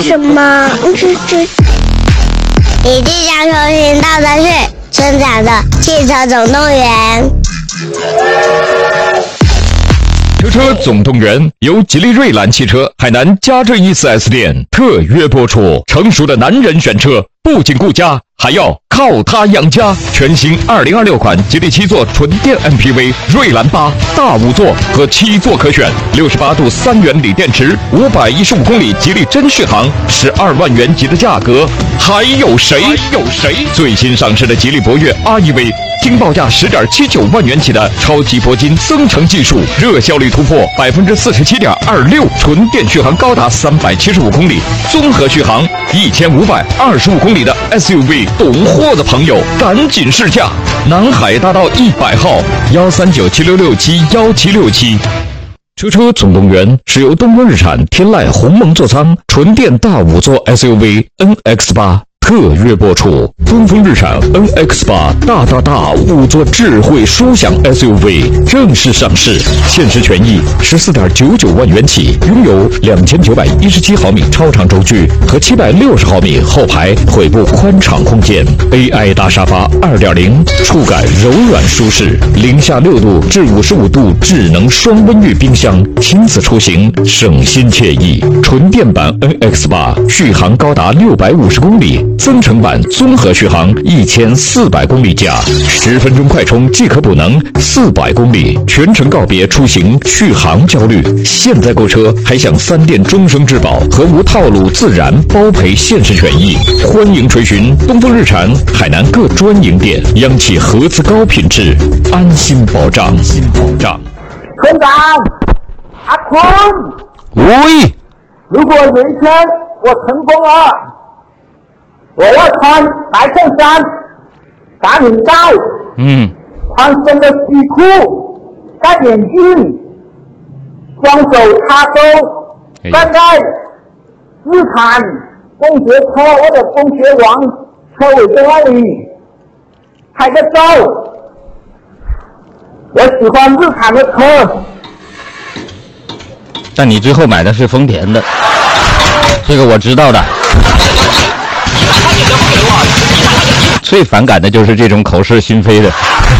什么？你即将收听到的是村长的汽车总动员。 车总动员由吉利瑞兰汽车海南嘉镇一4S店特约播出。成熟的男人选车，不仅顾家，还要靠它养家。全新2026款吉利7座纯电 MPV 瑞兰8大5座和7座可选，68度3元锂电池，515公里吉利真续航，12万元级的价格，还有谁？最新上市的吉利博越 REV。听报价10.79万元起的超级铂金增程技术，热效率突破47.26%，纯电续航高达375公里，综合续航1525公里的 SUV， 懂货的朋友赶紧试驾！南海大道100号13976671767。车总动员是由东风日产天籁鸿蒙座舱纯电大5座 SUV NX8。特约播出。东风日产 NX8 大5座智慧舒享 SUV 正式上市，限时权益14.99万元起，拥有2917毫米超长轴距和760毫米后排腿部宽敞空间， AI 大沙发 2.0， 触感柔软舒适，零下6度至55度智能双温域冰箱，亲子出行省心惬意。纯电版 NX8 续航高达650公里，增程版综合续航1400公里加，10分钟快充即可补能400公里，全程告别出行续航焦虑。现在购车还享3电终生质保和无套路自燃包赔限时权益。欢迎垂询东风日产海南各专营店，央企合资高品质，安心保障。村长，阿坤， 喂， 如果有一天我成功了，我要穿白衬衫、打领带，穿深的西裤，戴眼镜，双手插兜，站在日产工学车或者工学王车尾在那里拍个照。我喜欢日产的车。 但你最后买的是丰田的，这个我知道的。最反感的就是这种口是心非的。